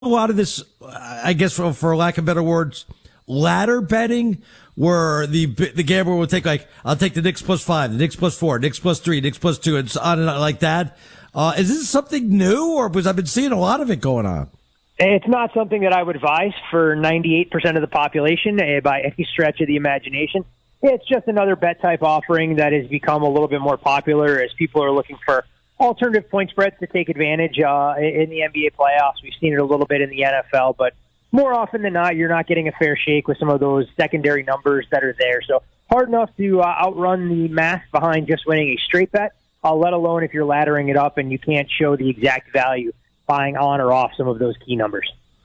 a lot of this, I guess, for lack of better words, ladder betting, where the gambler will take, like, I'll take the Knicks +5, the Knicks +4, Knicks +3, Knicks +2, and on and on like that. Is this something new, or because I've been seeing a lot of it going on? It's not something that I would advise for 98% of the population by any stretch of the imagination. It's just another bet type offering that has become a little bit more popular as people are looking for alternative point spreads to take advantage in the NBA playoffs. We've seen it a little bit in the NFL, but more often than not, you're not getting a fair shake with some of those secondary numbers that are there. So hard enough to outrun the math behind just winning a straight bet, let alone if you're laddering it up and you can't show the exact value buying on or off some of those key numbers.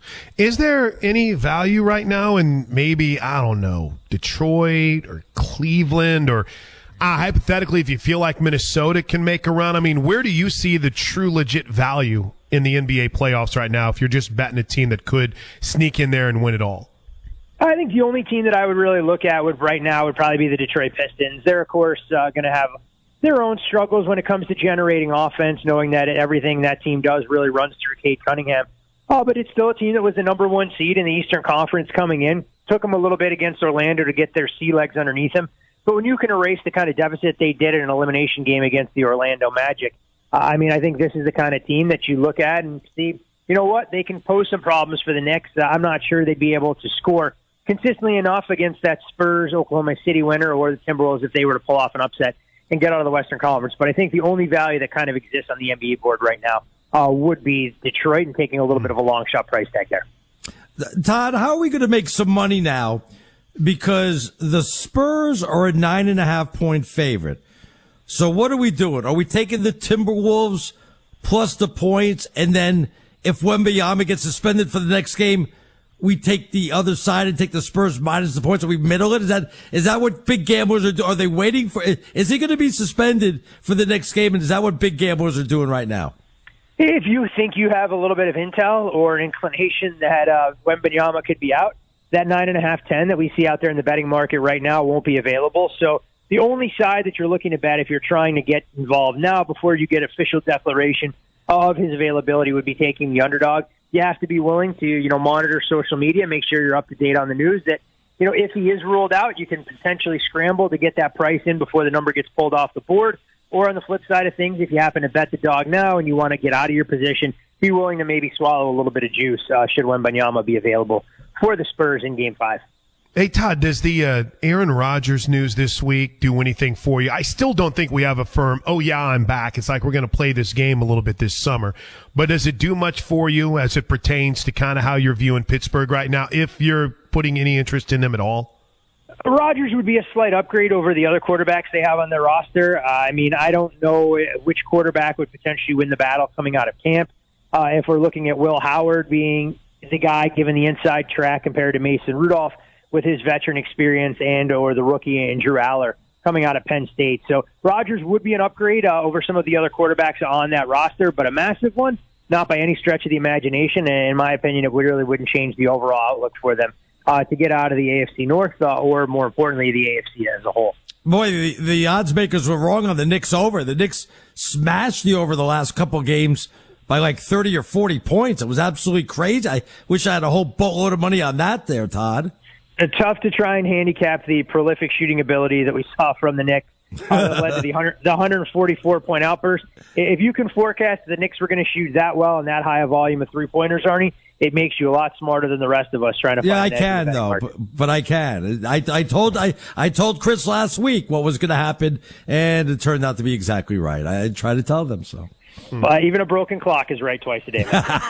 Is there any value right now in maybe, I don't know, Detroit or Cleveland or hypothetically, if you feel like Minnesota can make a run? I mean, where do you see the true legit value in the NBA playoffs right now if you're just betting a team that could sneak in there and win it all? I think the only team that I would really look at right now would probably be the Detroit Pistons. They're, of course, going to have their own struggles when it comes to generating offense, knowing that everything that team does really runs through Cade Cunningham. But it's still a team that was the number one seed in the Eastern Conference coming in. Took them a little bit against Orlando to get their sea legs underneath them. But when you can erase the kind of deficit they did in an elimination game against the Orlando Magic, I think this is the kind of team that you look at and see, you know what, they can pose some problems for the Knicks. I'm not sure they'd be able to score consistently enough against that Spurs, Oklahoma City winner or the Timberwolves if they were to pull off an upset and get out of the Western Conference. But I think the only value that kind of exists on the NBA board right now would be Detroit and taking a little bit of a long shot price tag there. Todd, how are we going to make some money now? Because the Spurs are a 9.5-point favorite. So what are we doing? Are we taking the Timberwolves plus the points, and then if Wembanyama gets suspended for the next game, we take the other side and take the Spurs minus the points, and we middle it? Is that what big gamblers are doing? Are they waiting for? Is he going to be suspended for the next game? And is that what big gamblers are doing right now? If you think you have a little bit of intel or an inclination that Wembanyama could be out, that 9.5-10 that we see out there in the betting market right now won't be available. So the only side that you're looking to bet if you're trying to get involved now before you get official declaration of his availability would be taking the underdog. You have to be willing to, monitor social media, make sure you're up to date on the news that, if he is ruled out, you can potentially scramble to get that price in before the number gets pulled off the board. Or on the flip side of things, if you happen to bet the dog now and you want to get out of your position, be willing to maybe swallow a little bit of juice should Wembanyama be available for the Spurs in Game 5. Hey, Todd, does the Aaron Rodgers news this week do anything for you? I still don't think we have a firm, oh, yeah, I'm back. It's like we're going to play this game a little bit this summer. But does it do much for you as it pertains to kind of how you're viewing Pittsburgh right now, if you're putting any interest in them at all? Rodgers would be a slight upgrade over the other quarterbacks they have on their roster. I don't know which quarterback would potentially win the battle coming out of camp. If we're looking at Will Howard being the guy given the inside track compared to Mason Rudolph with his veteran experience and or the rookie and Drew Aller coming out of Penn State. So Rodgers would be an upgrade over some of the other quarterbacks on that roster, but a massive one, not by any stretch of the imagination. And in my opinion, it really wouldn't change the overall outlook for them to get out of the AFC North or, more importantly, the AFC as a whole. Boy, the odds makers were wrong on the Knicks over. The Knicks smashed the over the last couple games by like 30 or 40 points. It was absolutely crazy. I wish I had a whole boatload of money on that there, Todd. It's tough to try and handicap the prolific shooting ability that we saw from the Knicks that led to the 144-point outburst. If you can forecast the Knicks were going to shoot that well and that high a volume of three-pointers, Arnie, it makes you a lot smarter than the rest of us trying to find I can, though. But I can. I told Chris last week what was going to happen, and it turned out to be exactly right. I tried to tell them so. Even a broken clock is right twice a day.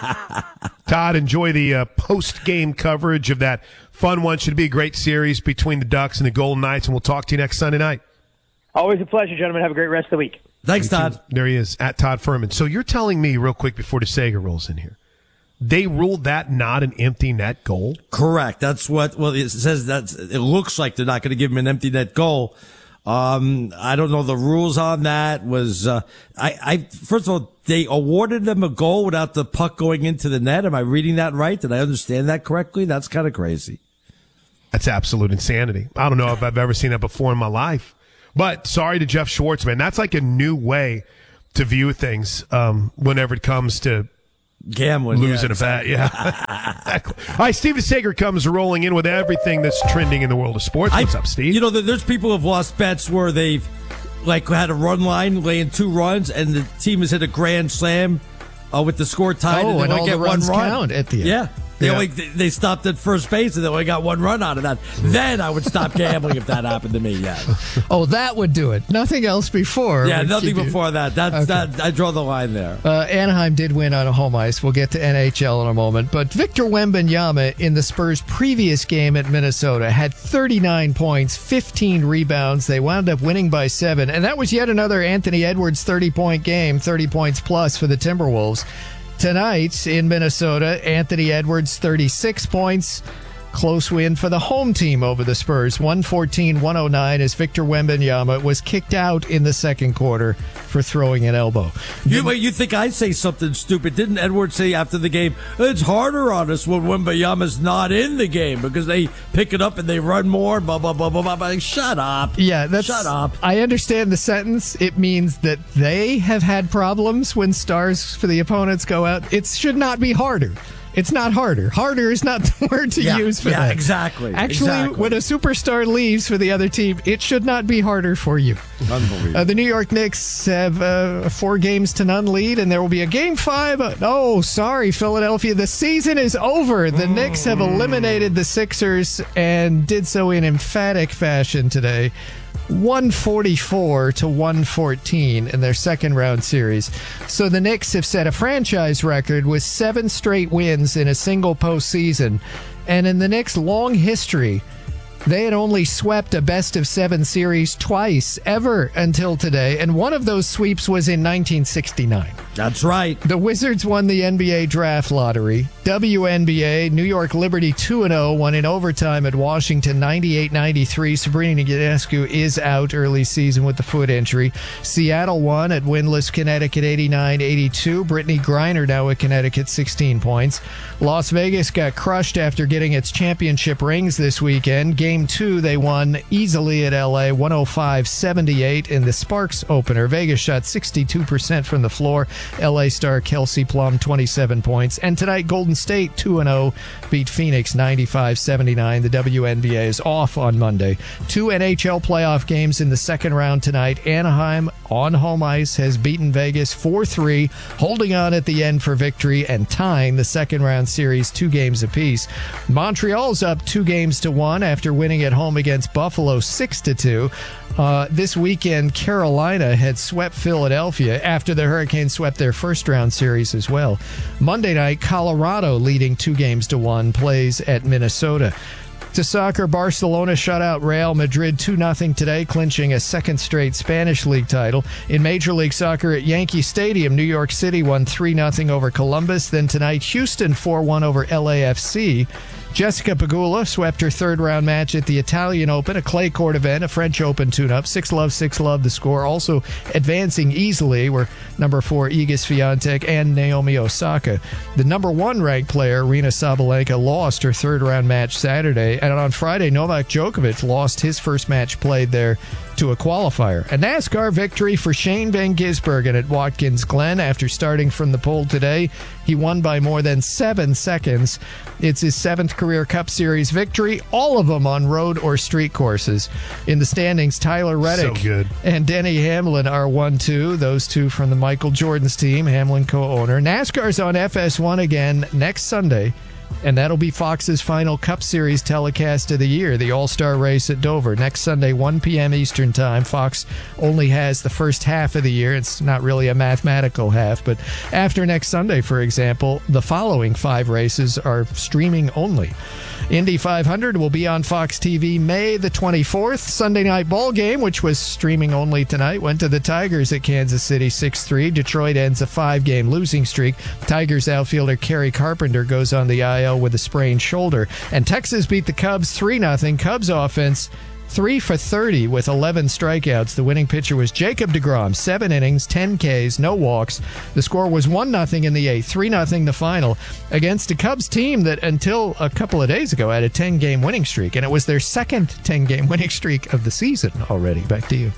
Todd, enjoy the post-game coverage of that fun one. Should be a great series between the Ducks and the Golden Knights, and we'll talk to you next Sunday night. Always a pleasure, gentlemen. Have a great rest of the week. Thanks, Todd. There he is, at Todd Furman. So you're telling me, real quick before DeSager rolls in here, they ruled that not an empty net goal? Correct. That's it says it looks like they're not going to give him an empty net goal. I don't know the rules on that. First of all, they awarded them a goal without the puck going into the net. Am I reading that right? Did I understand that correctly? That's kind of crazy. That's absolute insanity. I don't know if I've ever seen that before in my life. But sorry to Jeff Schwartz, man. That's like a new way to view things whenever it comes to Gambling. Losing a bet, yeah. Exactly. All right, Steve DeSager comes rolling in with everything that's trending in the world of sports. What's up, Steve? You know, there's people who have lost bets where they've had a run line, laying 2 runs, and the team has hit a grand slam with the score tied, and they and only all get the one runs run. count at the end. Yeah. They stopped at first base and they only got 1 run out of that. Then I would stop gambling if that happened to me. Yeah. Oh, that would do it. Nothing else before. Yeah, nothing before that. That I draw the line there. Anaheim did win on a home ice. We'll get to NHL in a moment. But Victor Wembanyama in the Spurs' previous game at Minnesota had 39 points, 15 rebounds. They wound up winning by 7. And that was yet another Anthony Edwards 30-point game, 30 points plus for the Timberwolves. Tonight in Minnesota, Anthony Edwards, 36 points. Close win for the home team over the Spurs, 114-109, as Victor Wembanyama was kicked out in the second quarter for throwing an elbow. You think I say something stupid? Didn't Edwards say after the game, it's harder on us when Wembanyama's not in the game because they pick it up and they run more, blah, blah, blah, blah, blah. Like, shut up. Yeah, shut up. I understand the sentence. It means that they have had problems when stars for the opponents go out. It should not be harder. It's not harder. Harder is not the word to use for that. Yeah, exactly. Actually, when a superstar leaves for the other team, it should not be harder for you. Unbelievable. The New York Knicks have a 4-0 lead, and there will be a Game 5. Oh, sorry, Philadelphia. The season is over. The Knicks have eliminated the Sixers and did so in emphatic fashion today. 144-114 in their second round series. So the Knicks have set a franchise record with 7 straight wins in a single postseason. And in the Knicks' long history, they had only swept a best-of-7 series twice ever until today, and one of those sweeps was in 1969. That's right. The Wizards won the NBA draft lottery. WNBA, New York Liberty 2-0, won in overtime at Washington 98-93. Sabrina Ionescu is out early season with the foot injury. Seattle won at winless Connecticut 89-82. Brittany Griner now at Connecticut 16 points. Las Vegas got crushed after getting its championship rings this weekend. Game 2, they won easily at LA 105-78 in the Sparks opener. Vegas shot 62% from the floor. LA star Kelsey Plum 27 points. And tonight, Golden State 2-0 beat Phoenix 95-79. The WNBA is off on Monday. 2 NHL playoff games in the second round tonight. Anaheim on home ice has beaten Vegas 4-3, holding on at the end for victory and tying the second round series 2 games apiece. Montreal's up 2-1 after winning at home against Buffalo 6-2. This weekend, Carolina had swept Philadelphia after the Hurricanes swept their first round series as well. Monday night, Colorado leading 2-1 plays at Minnesota. To soccer, Barcelona shut out Real Madrid 2-0 today, clinching a second straight Spanish league title. In Major League Soccer at Yankee Stadium, New York City won 3-0 over Columbus. Then tonight, Houston 4-1 over LAFC. Jessica Pegula swept her third-round match at the Italian Open, a clay court event, a French Open tune-up. 6-love the score. Also advancing easily were number 4 Iga Swiatek and Naomi Osaka. The number 1 ranked player, Aryna Sabalenka, lost her third-round match Saturday. And on Friday, Novak Djokovic lost his first match played there to a qualifier. A NASCAR victory for Shane Van Gisbergen at Watkins Glen after starting from the pole today. He won by more than 7 seconds. It's his 7th career Cup Series victory, all of them on road or street courses. In the standings, Tyler Reddick and Denny Hamlin are 1-2. Those two from the Michael Jordan's team, Hamlin co-owner. NASCAR's on FS1 again next Sunday. And that'll be Fox's final Cup Series telecast of the year, the All-Star Race at Dover. Next Sunday, 1 p.m. Eastern Time. Fox only has the first half of the year. It's not really a mathematical half, but after next Sunday, for example, the following 5 races are streaming only. Indy 500 will be on Fox TV May the 24th. Sunday night ball game, which was streaming only tonight, went to the Tigers at Kansas City 6-3. Detroit ends a 5-game losing streak. Tigers outfielder Kerry Carpenter goes on the IL with a sprained shoulder. And Texas beat the Cubs 3-0. Cubs offense 3 for 30 with 11 strikeouts. The winning pitcher was Jacob deGrom. 7 innings, 10 Ks, no walks. The score was 1-0 in the 8th, 3-0 the final against a Cubs team that until a couple of days ago had a 10-game winning streak, and it was their second 10-game winning streak of the season already. Back to you.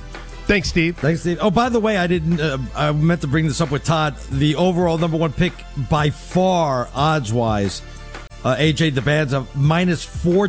Thanks, Steve. Thanks, Steve. Oh, by the way, I meant to bring this up with Todd. The overall number one pick by far, odds-wise, AJ Debanza, minus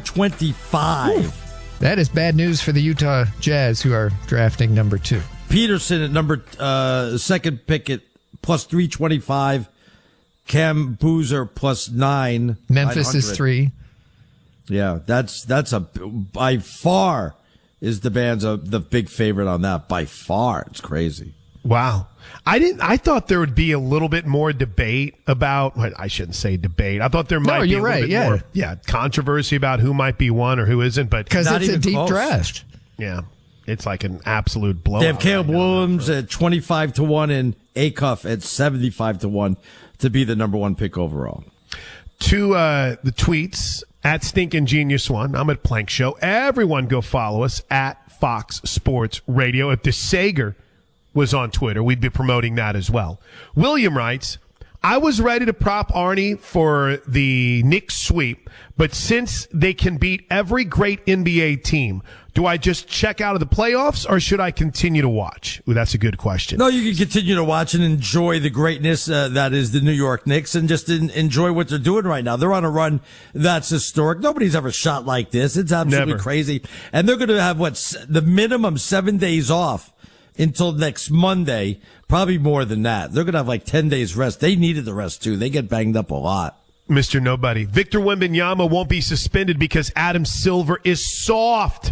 425. Ooh. That is bad news for the Utah Jazz, who are drafting number 2. Peterson at number second pick at plus 325. Cam Boozer plus 9. Memphis is 3. Yeah, that's by far is Debanza the big favorite on that. By far, it's crazy. Wow. I thought there would be a little bit more debate about, well, I shouldn't say debate. I thought there might be a little bit more controversy about who might be one or who isn't, but because it's a deep draft. Yeah. It's like an absolute blowout. They have Caleb Williams at 25-1 and Acuff at 75-1 to be the number one pick overall. To the tweets at Stinkin' Genius One. I'm at Plank Show. Everyone go follow us at Fox Sports Radio. If DeSager was on Twitter, we'd be promoting that as well. William writes, I was ready to prop Arnie for the Knicks sweep, but since they can beat every great NBA team, do I just check out of the playoffs or should I continue to watch? Ooh, that's a good question. No, you can continue to watch and enjoy the greatness that is the New York Knicks and just enjoy what they're doing right now. They're on a run that's historic. Nobody's ever shot like this. It's absolutely crazy. And they're going to have the minimum 7 days off until next Monday, probably more than that. They're going to have like 10 days rest. They needed the rest too. They get banged up a lot. Mr. Nobody. Victor Wembanyama won't be suspended because Adam Silver is soft.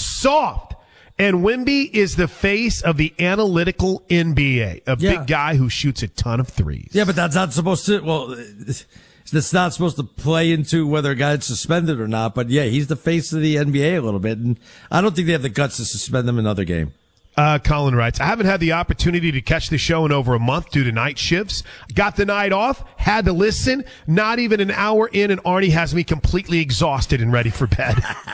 And Wemby is the face of the analytical NBA, a big guy who shoots a ton of threes. Yeah, but that's not supposed to, that's not supposed to play into whether a guy's suspended or not. But yeah, he's the face of the NBA a little bit. And I don't think they have the guts to suspend him another game. Colin writes, I haven't had the opportunity to catch the show in over a month due to night shifts. Got the night off, had to listen. Not even an hour in, and Arnie has me completely exhausted and ready for bed.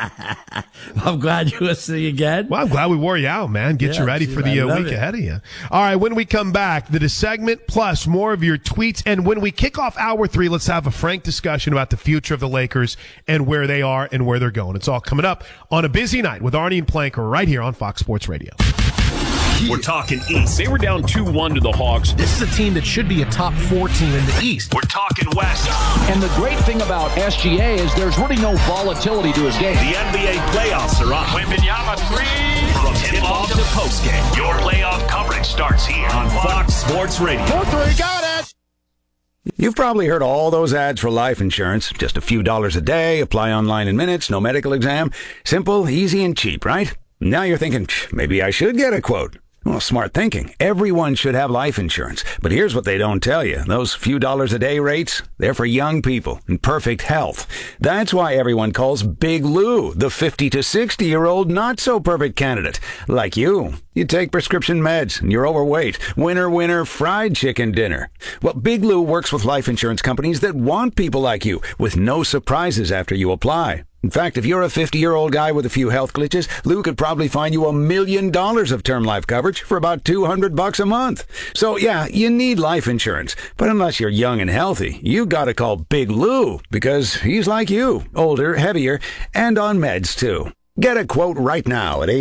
I'm glad you're listening again. Well, I'm glad we wore you out, man. Get you ready for the week ahead of you. All right, when we come back, the segment plus more of your tweets. And when we kick off hour 3, let's have a frank discussion about the future of the Lakers and where they are and where they're going. It's all coming up on a busy night with Arnie and Plank right here on Fox Sports Radio. We're talking East. They were down 2-1 to the Hawks. This is a team that should be a top 4 team in the East. We're talking West. And the great thing about SGA is there's really no volatility to his game. The NBA playoffs are on. Wembanyama 3. From tip-off to postgame, your playoff coverage starts here on Fox Sports Radio. 4-3, got it! You've probably heard all those ads for life insurance. Just a few dollars a day, apply online in minutes, no medical exam. Simple, easy, and cheap, right? Now you're thinking, maybe I should get a quote. Well, smart thinking. Everyone should have life insurance. But here's what they don't tell you. Those few dollars a day rates, they're for young people in perfect health. That's why everyone calls Big Lou the 50 to 60-year-old not-so-perfect candidate. Like you. You take prescription meds and you're overweight. Winner, fried chicken dinner. Well, Big Lou works with life insurance companies that want people like you with no surprises after you apply. In fact, if you're a 50-year-old guy with a few health glitches, Lou could probably find you $1 million of term life coverage for about $200 a month. So, yeah, you need life insurance. But unless you're young and healthy, you gotta call Big Lou because he's like you, older, heavier, and on meds, too. Get a quote right now at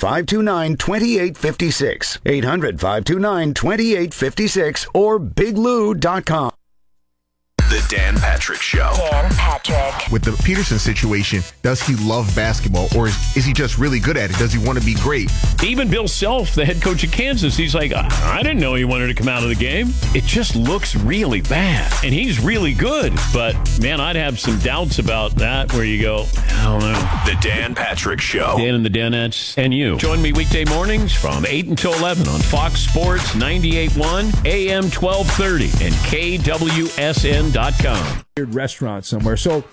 800-529-2856. 800-529-2856 or biglou.com. The Dan Patrick Show. Dan Patrick. With the Peterson situation, does he love basketball or is he just really good at it? Does he want to be great? Even Bill Self, the head coach of Kansas, he's like, I didn't know he wanted to come out of the game. It just looks really bad. And he's really good. But, man, I'd have some doubts about that where you go, I don't know. The Dan Patrick Show. Dan and the Danettes and you. Join me weekday mornings from 8 until 11 on Fox Sports 98.1, AM 1230, and KWSN.com. Restaurant somewhere. So,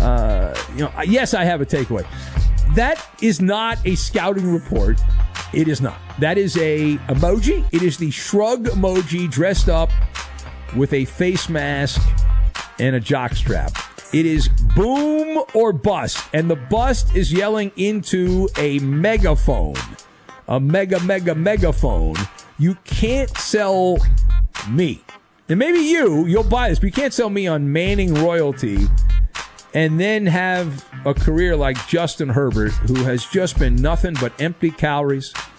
yes, I have a takeaway. That is not a scouting report. It is not. That is a emoji. It is the shrug emoji dressed up with a face mask and a jockstrap. It is boom or bust. And the bust is yelling into a megaphone. A megaphone. You can't sell me. And maybe you'll buy this, but you can't sell me on Manning royalty and then have a career like Justin Herbert, who has just been nothing but empty calories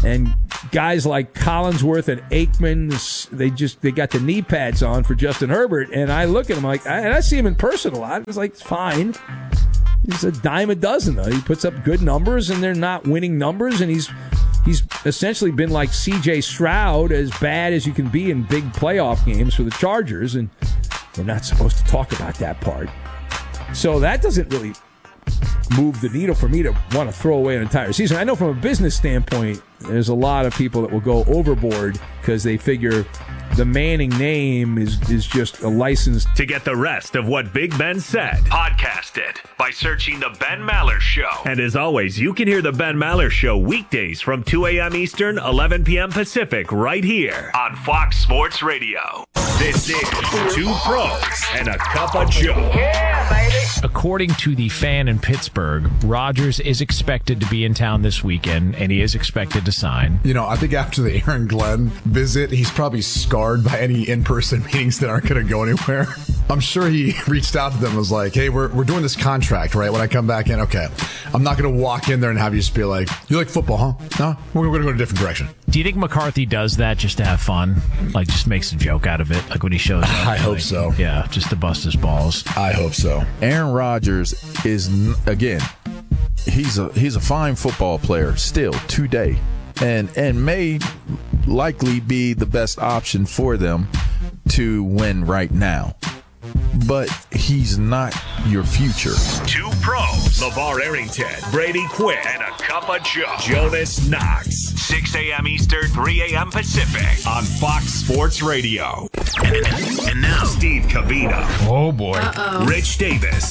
And guys like Collinsworth and Aikman, they got the knee pads on for Justin Herbert. And I look at him and I see him in person a lot. It's like, it's fine. He's a dime a dozen, though. He puts up good numbers, and they're not winning numbers. And he's essentially been like C.J. Stroud, as bad as you can be in big playoff games for the Chargers. And we're not supposed to talk about that part. So that doesn't really move the needle for me to want to throw away an entire season. I know from a business standpoint, there's a lot of people that will go overboard because they figure the Manning name is just a license. To get the rest of what Big Ben said, podcast it by searching The Ben Maller Show. And as always, you can hear The Ben Maller Show weekdays from 2 a.m. Eastern, 11 p.m. Pacific, right here on Fox Sports Radio. This is Two Pros and a Cup of Joe. Yeah, baby. According to the Fan in Pittsburgh, Rodgers is expected to be in town this weekend, and he is expected to sign. You know, I think after the Aaron Glenn visit, he's probably scarred by any in-person meetings that aren't going to go anywhere. I'm sure he reached out to them and was like, hey, we're doing this contract, right? When I come back in, okay, I'm not going to walk in there and have you just be like, you like football, huh? No, we're going to go in a different direction. Do you think McCarthy does that just to have fun? Like, just makes a joke out of it? Like when he shows up? I hope so. Yeah, just to bust his balls. I hope so. Aaron Rodgers is, again, he's a fine football player still today, and may likely be the best option for them to win right now. But he's not your future. Two Pros, LeVar Arrington, Brady Quinn, and a Cup of Joe, Jonas Knox. 6 a.m. Eastern, 3 a.m. Pacific on Fox Sports Radio. And now, Steve Covino. Oh, boy. Rich Davis.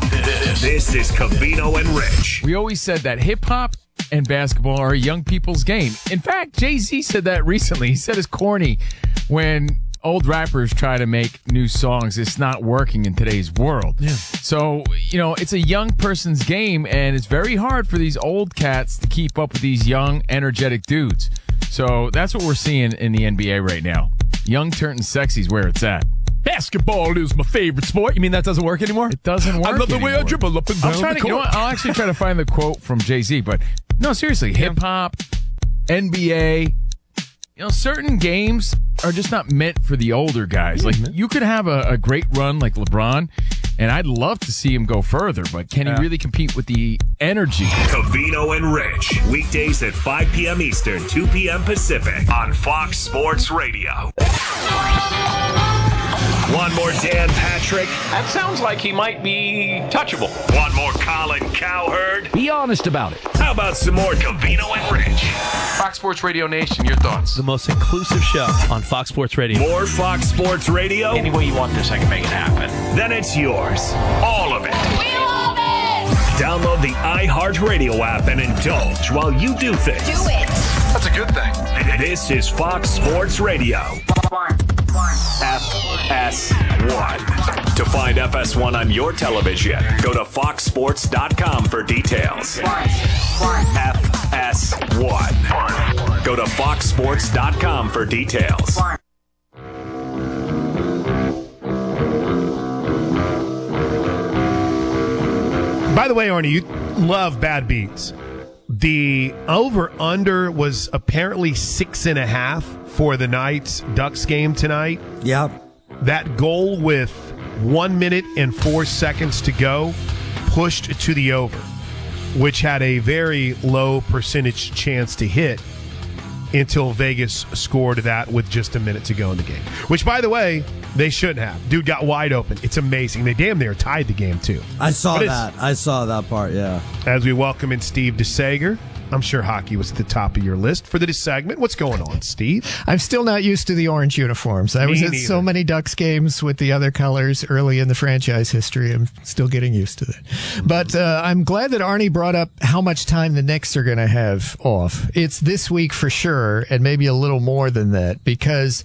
This is Covino and Rich. We always said that hip-hop and basketball are a young people's game. In fact, Jay-Z said that recently. He said it's corny when old rappers try to make new songs. It's not working in today's world. Yeah. So, it's a young person's game, and it's very hard for these old cats to keep up with these young, energetic dudes. So that's what we're seeing in the NBA right now. Young turning sexy is where it's at. Basketball is my favorite sport. You mean that doesn't work anymore? It doesn't work. I love the way I dribble up and down the court. I'll actually try to find the quote from Jay-Z, but no, seriously, hip-hop, NBA, certain games are just not meant for the older guys. Like, you could have a great run like LeBron, and I'd love to see him go further, but can he really compete with the energy? Covino and Rich, weekdays at 5 p.m. Eastern, 2 p.m. Pacific on Fox Sports Radio. One more Dan Patrick. That sounds like he might be touchable. One more Colin Cowherd. Be honest about it. How about some more Covino and Rich? Fox Sports Radio Nation, your thoughts? The most inclusive show on Fox Sports Radio. More Fox Sports Radio? Any way you want this, I can make it happen. Then it's yours. All of it. We love it! Download the iHeartRadio app and indulge while you do things. Do it! That's a good thing. This is Fox Sports Radio. FS1. To find FS1 on your television, go to foxsports.com for details. FS1. Go to foxsports.com for details. By the way, Arnie, you love bad beats. The over-under was apparently 6.5 for the Knights Ducks game tonight. Yeah. That goal with 1 minute and 4 seconds to go pushed to the over, which had a very low percentage chance to hit until Vegas scored that with just a minute to go in the game. Which, by the way, they shouldn't have. Dude got wide open. It's amazing. They damn near tied the game, too. I saw that part, yeah. As we welcome in Steve DeSager. I'm sure hockey was at the top of your list for this segment. What's going on, Steve? I'm still not used to the orange uniforms. I was at so many Ducks games with the other colors early in the franchise history. I'm still getting used to that. But I'm glad that Arnie brought up how much time the Knicks are going to have off. It's this week for sure, and maybe a little more than that, because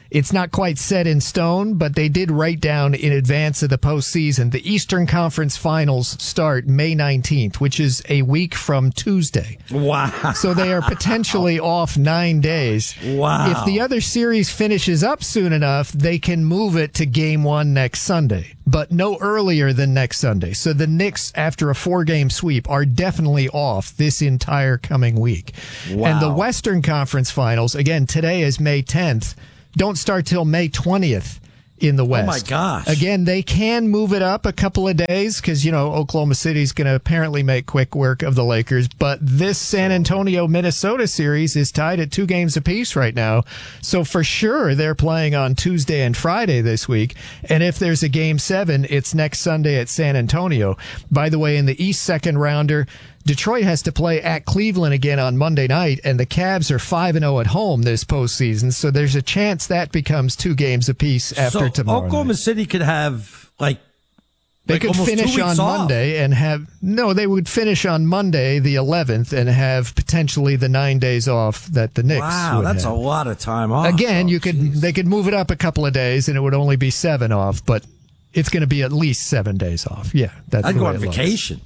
It's not quite set in stone, but they did write down in advance of the postseason. The Eastern Conference Finals start May 19th, which is a week from Tuesday. Wow. So they are potentially off 9 days. Wow. If the other series finishes up soon enough, they can move it to Game 1 next Sunday, but no earlier than next Sunday. So the Knicks, after a 4-game sweep, are definitely off this entire coming week. Wow. And the Western Conference Finals, again, today is May 10th, don't start till May 20th in the West. Oh, my gosh. Again, they can move it up a couple of days because, Oklahoma City's going to apparently make quick work of the Lakers. But this San Antonio-Minnesota series is tied at 2 games apiece right now. So for sure, they're playing on Tuesday and Friday this week. And if there's a Game 7, it's next Sunday at San Antonio. By the way, in the East second rounder, Detroit has to play at Cleveland again on Monday night, and the Cavs are 5-0 at home this postseason, so there's a chance that becomes 2 games apiece after tomorrow. Oklahoma night. City could have, they could almost 2 finish weeks on off. Monday and have they would finish on Monday the 11th and have potentially the 9 days off that the Knicks Wow, would that's have. a lot of time off. Again, they could move it up a couple of days and it would only be 7 off, but it's going to be at least 7 days off. Yeah, that's I'd the go way on it looks. vacation.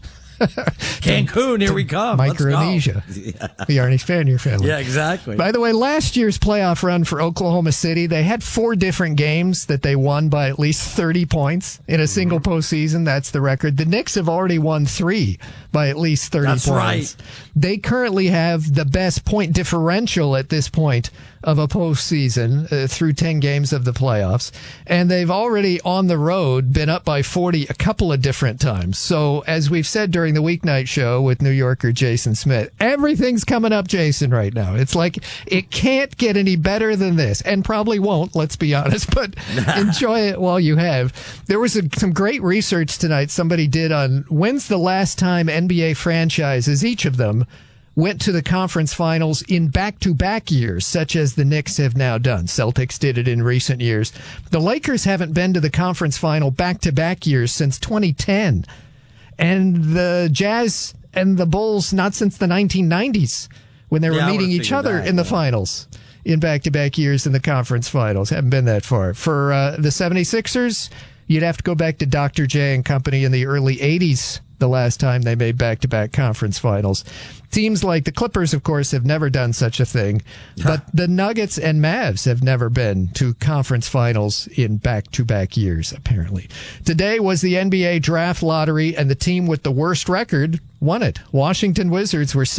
Cancun, here we come. Micronesia. The Arnie Spanier family. Yeah, exactly. By the way, last year's playoff run for Oklahoma City, they had 4 different games that they won by at least 30 points in a single postseason. That's the record. The Knicks have already won 3 by at least 30 That's points. right. They currently have the best point differential at this point of a postseason through 10 games of the playoffs. And they've already on the road been up by 40 a couple of different times. So as we've said during the weeknight show with New Yorker Jason Smith, everything's coming up Jason right now. It's like it can't get any better than this, and probably won't, let's be honest, but enjoy it while you have. There was some great research tonight somebody did on when's the last time NBA franchises, each of them, went to the conference finals in back-to-back years, such as the Knicks have now done. Celtics did it in recent years. The Lakers haven't been to the conference final back-to-back years since 2010. And the Jazz and the Bulls, not since the 1990s, when they were meeting each other in the finals in back-to-back years in the conference finals. Haven't been that far. For the 76ers, you'd have to go back to Dr. J and company in the early 80s, the last time they made back-to-back conference finals. Teams like the Clippers, of course, have never done such a thing, but the Nuggets and Mavs have never been to conference finals in back-to-back years, apparently. Today was the NBA draft lottery, and the team with the worst record won it. Washington Wizards were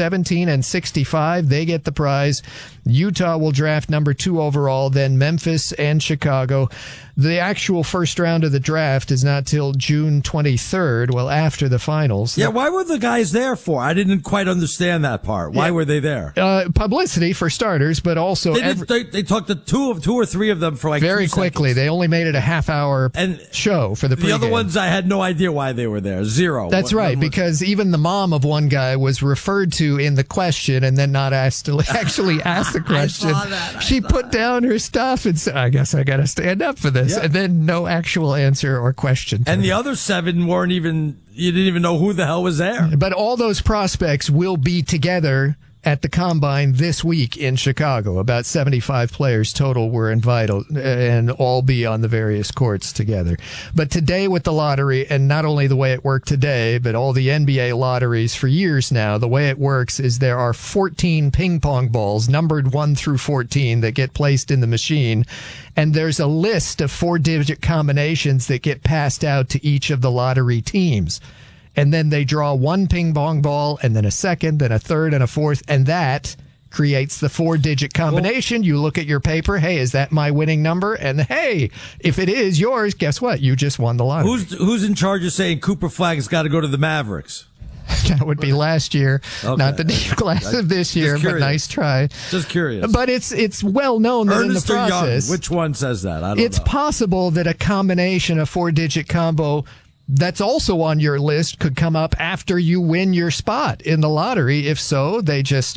17-65. They get the prize. Utah will draft number 2 overall, then Memphis and Chicago. The actual first round of the draft is not till June 23rd, well, after the finals. Yeah, why were the guys there for? I didn't quite understand that part. Why were they there? Publicity, for starters, but also... They talked to two or three of them for like very 2 quickly. seconds. They only made it a half-hour show for the pregame. The other ones, I had no idea why they were there. Zero. That's right, because even the mom of one guy was referred to in the question and then not asked to actually ask the question. She put down her stuff and said, I guess I got to stand up for this. Yeah. And then no actual answer or question. And the other 7 weren't even, you didn't even know who the hell was there. But all those prospects will be together at the Combine this week in Chicago. About 75 players total were invited and all be on the various courts together. But today with the lottery, and not only the way it worked today, but all the NBA lotteries for years now, the way it works is there are 14 ping pong balls numbered 1 through 14 that get placed in the machine. And there's a list of 4-digit combinations that get passed out to each of the lottery teams. And then they draw 1 ping pong ball, and then a second, then a third, and a fourth, and that creates the 4-digit combination. You look at your paper, hey, is that my winning number? And hey, if it is yours, guess what? You just won the lottery. Who's in charge of saying Cooper Flagg's got to go to the Mavericks? That would be last year, not the class of this year, but nice try. Just curious. But it's well known that Ernest in the or process, Young? Which one says that? I don't it's know. possible that a combination of 4-digit combo that's also on your list could come up after you win your spot in the lottery. If so, they just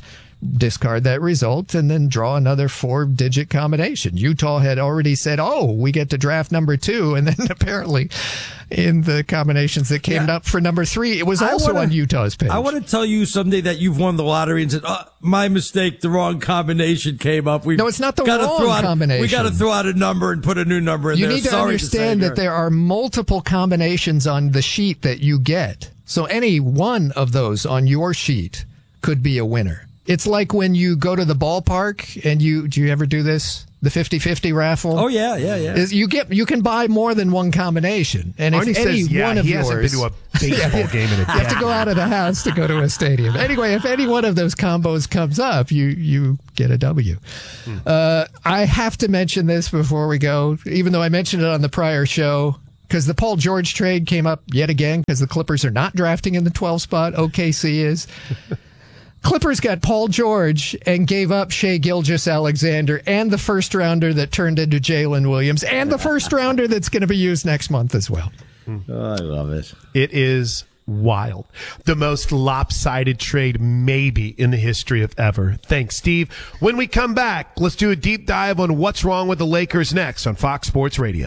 discard that result and then draw another 4-digit combination. Utah had already said, we get to draft number 2. And then apparently in the combinations that came up for number 3, it was also on Utah's page. I want to tell you someday that you've won the lottery and said, my mistake, the wrong combination came up. No, it's not the wrong combination. We got to throw out a number and put a new number in there. You need to understand that there are multiple combinations on the sheet that you get. So any one of those on your sheet could be a winner. It's like when you go to the ballpark and do you ever do this? The 50-50 raffle? Oh, yeah. You can buy more than one combination. And Arnie if any says, one of he yours... hasn't been to a baseball game in a decade. You have to go out of the house to go to a stadium. Anyway, if any one of those combos comes up, you get a W. I have to mention this before we go, even though I mentioned it on the prior show, because the Paul George trade came up yet again because the Clippers are not drafting in the 12th spot. OKC is. Clippers got Paul George and gave up Shai Gilgeous-Alexander and the first rounder that turned into Jalen Williams and the first rounder that's going to be used next month as well. I love it. It is wild. The most lopsided trade maybe in the history of ever. Thanks, Steve. When we come back, let's do a deep dive on what's wrong with the Lakers next on Fox Sports Radio.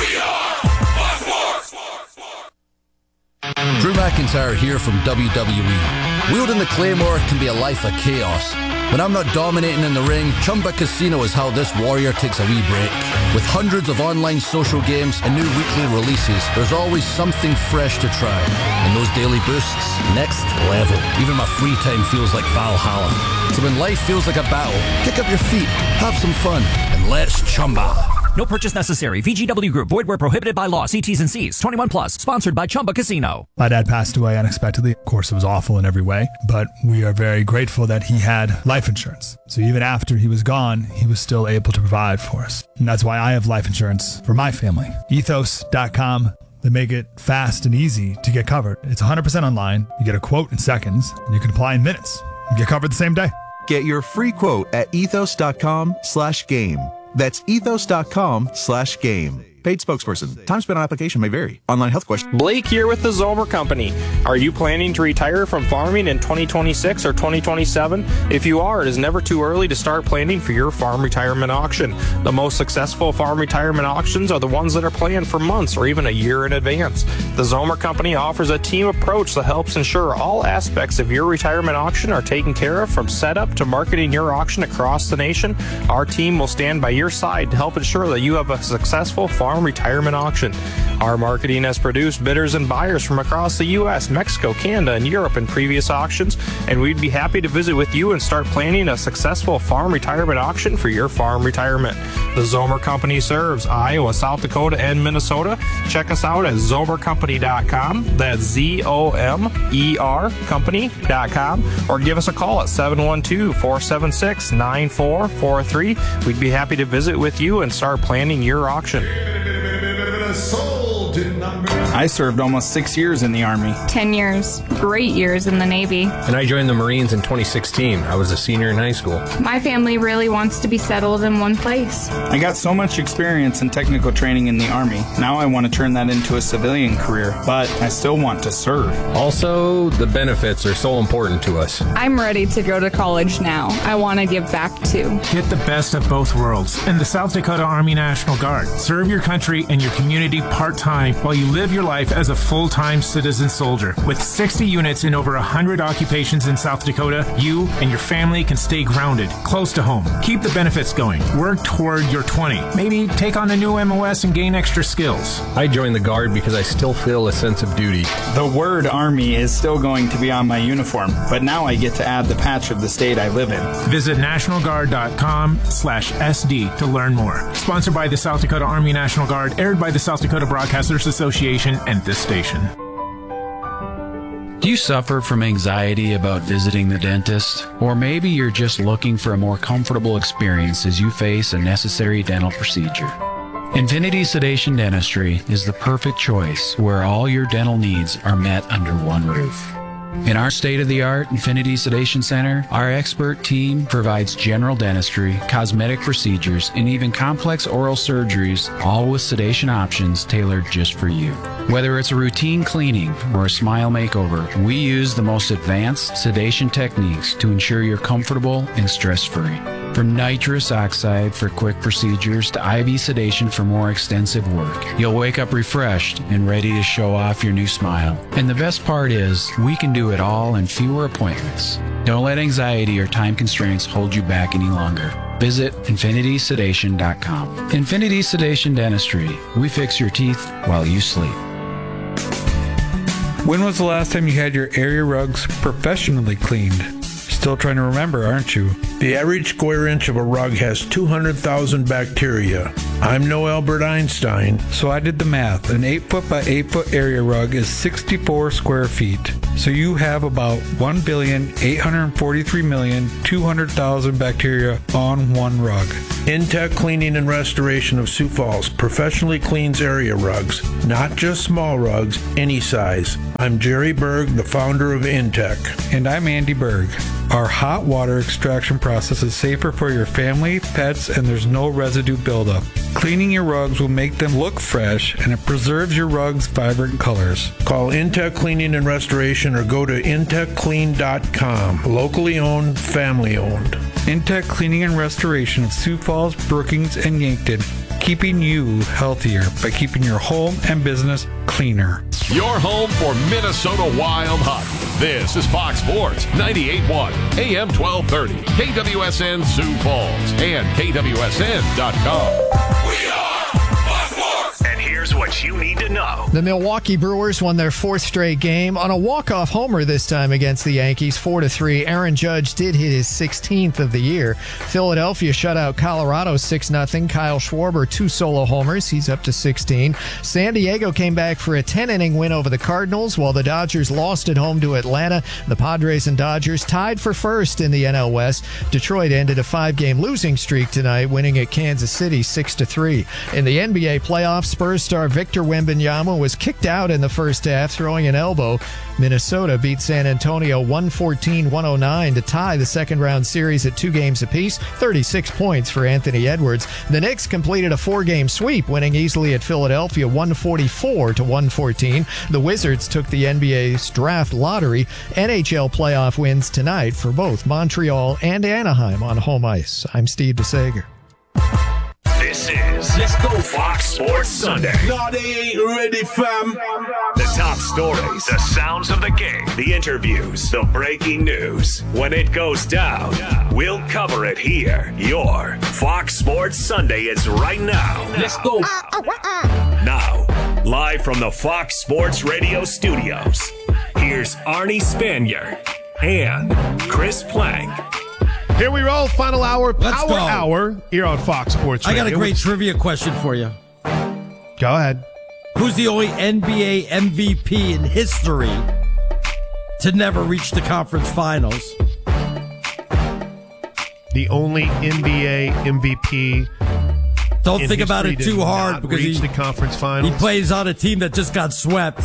Drew McIntyre here from WWE. Wielding the Claymore can be a life of chaos. When I'm not dominating in the ring, Chumba Casino is how this warrior takes a wee break. With hundreds of online social games and new weekly releases, there's always something fresh to try. And those daily boosts, next level. Even my free time feels like Valhalla. So when life feels like a battle, kick up your feet, have some fun, and let's Chumba. No purchase necessary. VGW Group. Void where prohibited by law. See T's and C's. 21 plus. Sponsored by Chumba Casino. My dad passed away unexpectedly. Of course, it was awful in every way, but we are very grateful that he had life insurance. So even after he was gone, he was still able to provide for us. And that's why I have life insurance for my family. Ethos.com. They make it fast and easy to get covered. It's 100% online. You get a quote in seconds, and you can apply in minutes. You get covered the same day. Get your free quote at ethos.com/game. That's ethos.com/game. Paid spokesperson. Time spent on application may vary. Online health question. Blake here with the Zomer Company. Are you planning to retire from farming in 2026 or 2027? If you are, it is never too early to start planning for your farm retirement auction. The most successful farm retirement auctions are the ones that are planned for months or even a year in advance. The Zomer Company offers a team approach that helps ensure all aspects of your retirement auction are taken care of, from setup to marketing your auction across the nation. Our team will stand by your side to help ensure that you have a successful farm retirement auction. Our marketing has produced bidders and buyers from across the U.S., Mexico, Canada, and Europe in previous auctions, and we'd be happy to visit with you and start planning a successful farm retirement auction for your farm retirement. The Zomer Company serves Iowa, South Dakota, and Minnesota. Check us out at zomercompany.com. That's ZOMER company.com, or give us a call at 712-476-9443. We'd be happy to visit with you and start planning your auction. I served almost 6 years in the Army. 10 years. Great years in the Navy. And I joined the Marines in 2016. I was a senior in high school. My family really wants to be settled in one place. I got so much experience and technical training in the Army. Now I want to turn that into a civilian career, but I still want to serve. Also, the benefits are so important to us. I'm ready to go to college now. I want to give back too. Get the best of both worlds in the South Dakota Army National Guard. Serve your country and your community part-time while you live your life as a full-time citizen soldier. With 60 units in over 100 occupations in South Dakota, you and your family can stay grounded, close to home. Keep the benefits going. Work toward your 20. Maybe take on a new MOS and gain extra skills. I joined the Guard because I still feel a sense of duty. The word Army is still going to be on my uniform, but now I get to add the patch of the state I live in. Visit nationalguard.com/SD to learn more. Sponsored by the South Dakota Army National Guard, aired by the South Dakota Broadcasters Association and this station. Do you suffer from anxiety about visiting the dentist? Or maybe you're just looking for a more comfortable experience as you face a necessary dental procedure. Infinity Sedation Dentistry is the perfect choice where all your dental needs are met under one roof. In our state-of-the-art Infinity Sedation Center, our expert team provides general dentistry, cosmetic procedures, and even complex oral surgeries, all with sedation options tailored just for you. Whether it's a routine cleaning or a smile makeover, we use the most advanced sedation techniques to ensure you're comfortable and stress-free. From nitrous oxide for quick procedures to IV sedation for more extensive work, you'll wake up refreshed and ready to show off your new smile. And the best part is, we can do it all in fewer appointments. Don't let anxiety or time constraints hold you back any longer. Visit infinitysedation.com. Infinity Sedation Dentistry. We fix your teeth while you sleep. When was the last time you had your area rugs professionally cleaned? Still trying to remember, aren't you? The average square inch of a rug has 200,000 bacteria. I'm no Albert Einstein. So I did the math. An 8-foot by 8-foot area rug is 64 square feet. So you have about 1,843,200,000 bacteria on one rug. Intech Cleaning and Restoration of Sioux Falls professionally cleans area rugs, not just small rugs, any size. I'm Jerry Berg, the founder of Intech. And I'm Andy Berg. Our hot water extraction process is safer for your family, pets, and there's no residue buildup. Cleaning your rugs will make them look fresh, and it preserves your rugs' vibrant colors. Call Intech Cleaning and Restoration or go to intechclean.com. Locally owned, family owned. Intech Cleaning and Restoration of Sioux Falls, Brookings, and Yankton, keeping you healthier by keeping your home and business cleaner. Your home for Minnesota Wild hockey. This is Fox Sports 98.1 AM 1230 KWSN Sioux Falls and KWSN.com. We are Fox Sports. And here's what you need to know. The Milwaukee Brewers won their fourth straight game on a walk-off homer this time against the Yankees, 4-3. Aaron Judge did hit his 16th of the year. Philadelphia shut out Colorado 6-0. Kyle Schwarber, 2 solo homers. He's up to 16. San Diego came back for a 10-inning win over the Cardinals, while the Dodgers lost at home to Atlanta. The Padres and Dodgers tied for first in the NL West. Detroit ended a 5-game losing streak tonight, winning at Kansas City 6-3. In the NBA playoffs, Spurs star Victor Wembanyama was kicked out in the first half, throwing an elbow. Minnesota beat San Antonio 114-109 to tie the second-round series at 2 games apiece, 36 points for Anthony Edwards. The Knicks completed a 4-game sweep, winning easily at Philadelphia 144-114. The Wizards took the NBA's draft lottery. NHL playoff wins tonight for both Montreal and Anaheim on home ice. I'm Steve DeSager. This is Let's Go Fox Sports Sunday. No, they ain't ready, fam. The top stories, the sounds of the game, the interviews, the breaking news. When it goes down, we'll cover it here. Your Fox Sports Sunday is right now. Let's go. Now, live from the Fox Sports Radio studios, here's Arnie Spanier and Chris Plank. Here we roll, final hour, Power Hour, here on Fox Sports Radio. I got a great trivia question for you. Go ahead. Who's the only NBA MVP in history to never reach the conference finals? The only NBA MVP. Don't think about it too hard because he reached the conference finals. He plays on a team that just got swept.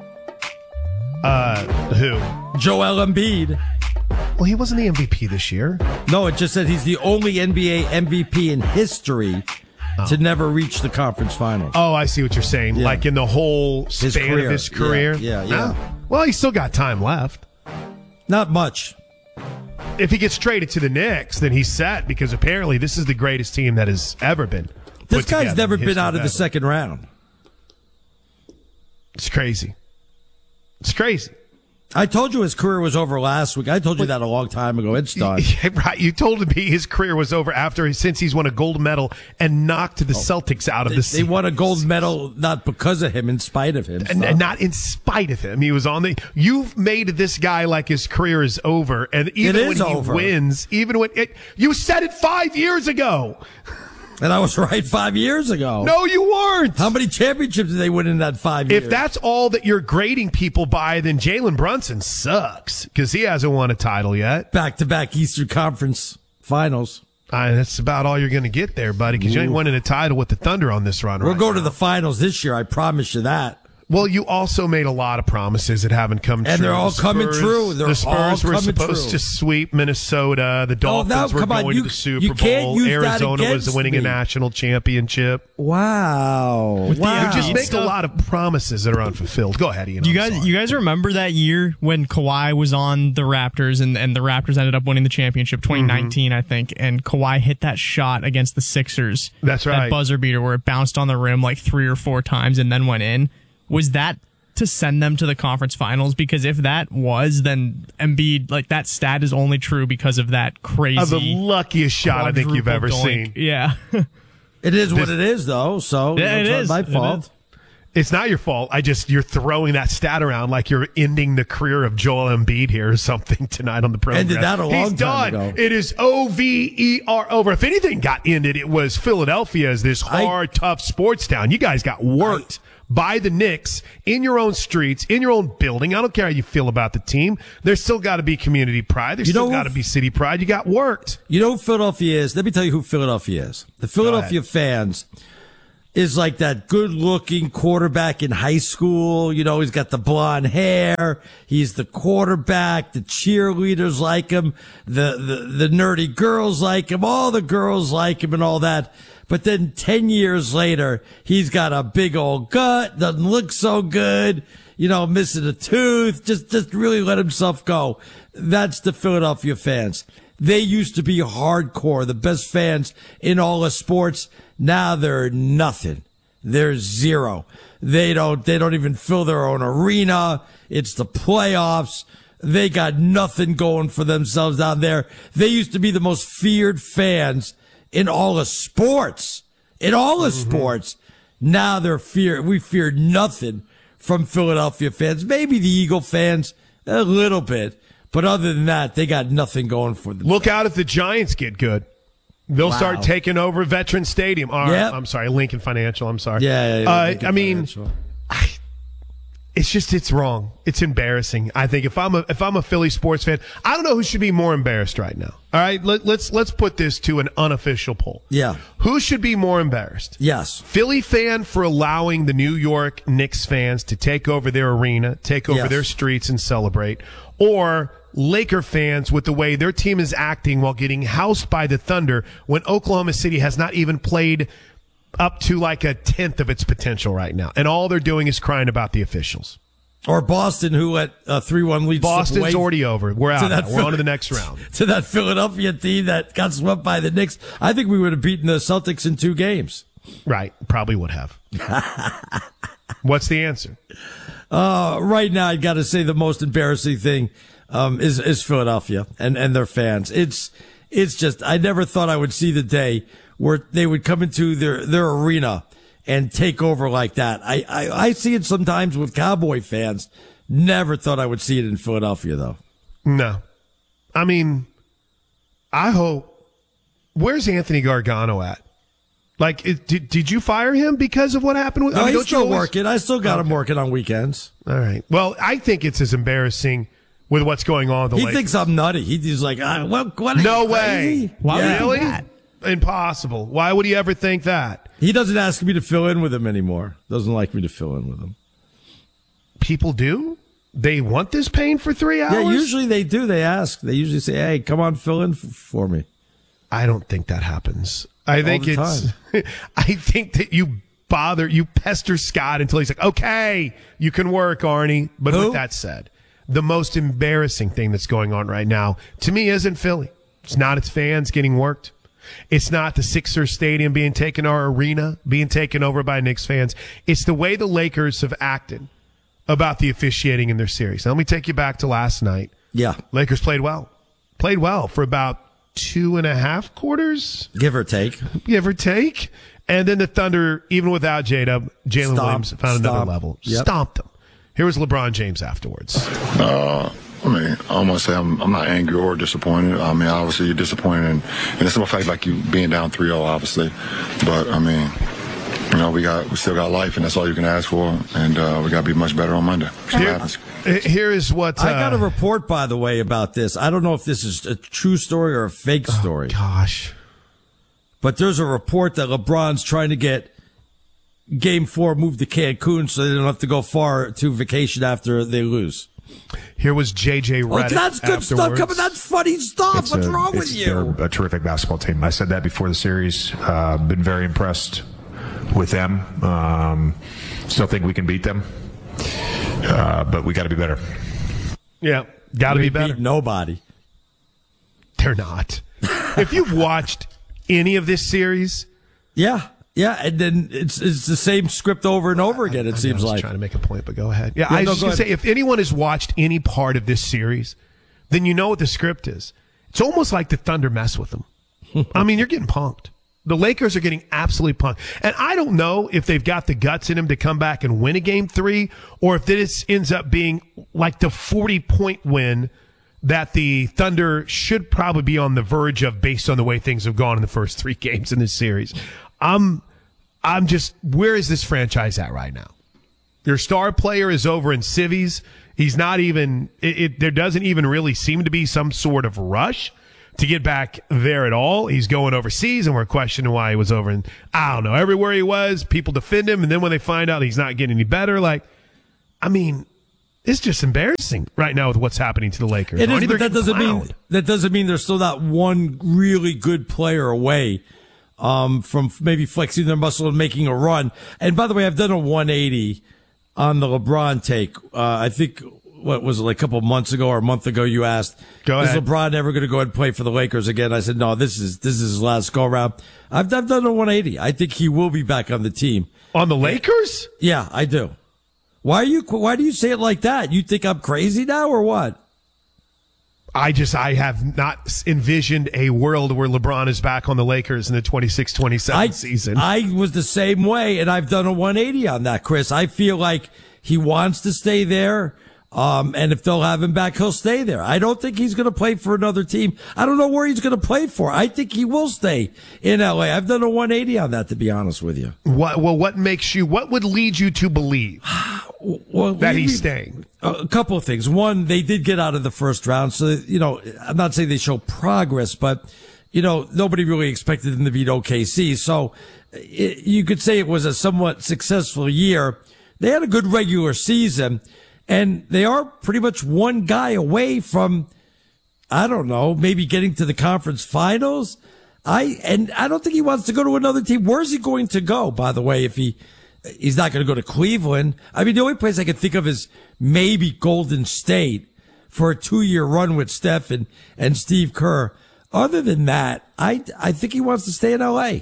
Who? Joel Embiid. Well, he wasn't the MVP this year. No, it just said he's the only NBA MVP in history to never reach the conference finals. Oh, I see what you're saying. Yeah. Like in the whole span of his career? Yeah. Well, he's still got time left. Not much. If he gets traded to the Knicks, then he's set because apparently this is the greatest team that has ever been. This guy's never been out of the second round. It's crazy. It's crazy. I told you his career was over last week. I told you that a long time ago. It's done. Yeah, right. You told me his career was over since he's won a gold medal and knocked the Celtics out of the season. They won a gold medal not because of him, in spite of him. And not in spite of him. He was on the. You've made this guy like his career is over, and even when he wins, you said it 5 years ago. And I was right 5 years ago. No, you weren't. How many championships did they win in that 5 years? If that's all that you're grading people by, then Jalen Brunson sucks because he hasn't won a title yet. Back-to-back Eastern Conference finals. That's about all you're going to get there, buddy, because you ain't winning a title with the Thunder on this run. We'll go to the finals this year. I promise you that. Well, you also made a lot of promises that haven't come true. And they're all coming true. The Spurs were supposed true. to sweep Minnesota. The Dolphins were going to the Super Bowl. Arizona was winning a national championship. Wow. You just make a lot of promises that are unfulfilled. Go ahead, Ian. You guys remember that year when Kawhi was on the Raptors and the Raptors ended up winning the championship, 2019, I think, and Kawhi hit that shot against the Sixers. That's right. That buzzer beater where it bounced on the rim like 3 or 4 times and then went in. Was that to send them to the conference finals? Because if that was, then Embiid, like, that stat is only true because of that crazy. The luckiest shot I think you've ever seen. Yeah. It is what it is, though. So yeah, it is my fault. It's not your fault. You're throwing that stat around like you're ending the career of Joel Embiid here or something tonight on the program. Ended that a long He's time done. ago. It is over. Over. If anything got ended, it was Philadelphia as this hard, tough sports town. You guys got worked by the Knicks in your own streets, in your own building. I don't care how you feel about the team. There's still got to be community pride. There's still got to be city pride. You got worked. You know who Philadelphia is? Let me tell you who Philadelphia is. The Philadelphia fans is like that good-looking quarterback in high school. You know, he's got the blonde hair. He's the quarterback. The cheerleaders like him. The nerdy girls like him. All the girls like him and all that. But then 10 years later, he's got a big old gut, doesn't look so good, you know, missing a tooth, just really let himself go. That's the Philadelphia fans. They used to be hardcore, the best fans in all of sports. Now they're nothing. They're zero. They don't even fill their own arena. It's the playoffs. They got nothing going for themselves down there. They used to be the most feared fans in all of sports. In all of sports. Now we fear nothing from Philadelphia fans. Maybe the Eagle fans a little bit. But other than that, they got nothing going for them. Look out if the Giants get good. They'll start taking over Veterans Stadium. I'm sorry, Lincoln Financial. I'm sorry. Yeah. It's wrong. It's embarrassing. I think if I'm a Philly sports fan, I don't know who should be more embarrassed right now. All right, let's put this to an unofficial poll. Yeah. Who should be more embarrassed? Yes. Philly fan for allowing the New York Knicks fans to take over their arena, take over their streets and celebrate, or Laker fans with the way their team is acting while getting housed by the Thunder when Oklahoma City has not even played up to like a 10th of its potential right now. And all they're doing is crying about the officials. Or Boston, who let a 3-1 lead. Boston's already over. We're out. We're on to the next round. To that Philadelphia team that got swept by the Knicks. I think we would have beaten the Celtics in 2 games. Right. Probably would have. What's the answer? Right now, I got to say the most embarrassing thing is Philadelphia and their fans. It's just, I never thought I would see the day where they would come into their arena and take over like that. I see it sometimes with Cowboy fans. Never thought I would see it in Philadelphia, though. No. I mean, I hope. Where's Anthony Gargano at? Like, did you fire him because of what happened? No, he's still working. I still got him working on weekends. All right. Well, I think it's as embarrassing with what's going on with the Lakers. He thinks I'm nutty. He's like, what? No way. Why would he really? do that? Impossible. Why would he ever think that? He doesn't ask me to fill in with him anymore. Doesn't like me to fill in with him. People do? They want this pain for 3 hours? Yeah, usually they do. They ask. They usually say, hey, come on, fill in for me. I don't think that happens. I think that you pester Scott until he's like, okay, you can work, Arnie. But with that said, the most embarrassing thing that's going on right now, to me, isn't Philly. It's not its fans getting worked. It's not the Sixers Stadium being taken, our arena being taken over by Knicks fans. It's the way the Lakers have acted about the officiating in their series. Now, let me take you back to last night. Yeah. Lakers played well. Played well for about 2.5 quarters. Give or take. And then the Thunder, even without Jalen Williams, found another level. Yep. Stomped them. Here was LeBron James afterwards. I mean, I don't want to say I'm not angry or disappointed. I mean, obviously you're disappointed in the simple fact like you being down 3-0, obviously. But I mean, you know, we still got life, and that's all you can ask for. And we got to be much better on Monday. Here is what I got a report, by the way, about this. I don't know if this is a true story or a fake story. Gosh, but there's a report that LeBron's trying to get Game 4 moved to Cancun so they don't have to go far to vacation after they lose. Here was J.J. Redick. That's good stuff coming. That's funny stuff. What's wrong with you? They're a terrific basketball team. I said that before the series. Been very impressed with them. Still think we can beat them. But we got to be better. Yeah, got to be better. Beat nobody. They're not. If you've watched any of this series, yeah, and then it's the same script over and over again. It seems like trying to make a point, but go ahead. Yeah, I was just gonna say, if anyone has watched any part of this series, then you know what the script is. It's almost like the Thunder mess with them. I mean, you're getting punked. The Lakers are getting absolutely punked. And I don't know if they've got the guts in them to come back and win a game 3, or if this ends up being like the 40-point win that the Thunder should probably be on the verge of based on the way things have gone in the first 3 games in this series. I'm just, where is this franchise at right now? Your star player is over in Civies. He's not even, there doesn't even really seem to be some sort of rush to get back there at all. He's going overseas, and we're questioning why he was over in, I don't know, everywhere he was, people defend him, and then when they find out he's not getting any better, it's just embarrassing right now with what's happening to the Lakers. It is, but that doesn't mean there's still not one really good player away from maybe flexing their muscle and making a run. And by the way, I've done a 180 on the LeBron take. I think, what was it, like a couple of months ago or a month ago, you asked, is LeBron ever going to go ahead and play for the Lakers again? I said, no, this is his last go around. I've done a 180. I think he will be back on the team. On the Lakers? Yeah, I do. Why do you say it like that? You think I'm crazy now or what? I have not envisioned a world where LeBron is back on the Lakers in the 26-27 season. I was the same way, and I've done a 180 on that, Chris. I feel like he wants to stay there, and if they'll have him back, he'll stay there. I don't think he's going to play for another team. I don't know where he's going to play for. I think he will stay in L.A. I've done a 180 on that, to be honest with you. What would lead you to believe that he's staying? A couple of things. One, they did get out of the first round. So, I'm not saying they show progress, but, nobody really expected them to beat OKC. So you could say it was a somewhat successful year. They had a good regular season, and they are pretty much one guy away from, I don't know, maybe getting to the conference finals. I don't think he wants to go to another team. Where's he going to go, by the way, if he's not going to go to Cleveland? I mean, the only place I can think of is maybe Golden State for a 2-year run with Steph and Steve Kerr. Other than that, I think he wants to stay in LA.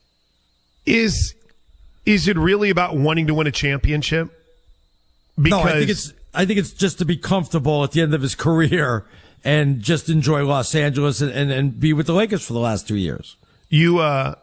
Is it really about wanting to win a championship? No, I think it's just to be comfortable at the end of his career and just enjoy Los Angeles and be with the Lakers for the last 2 years. You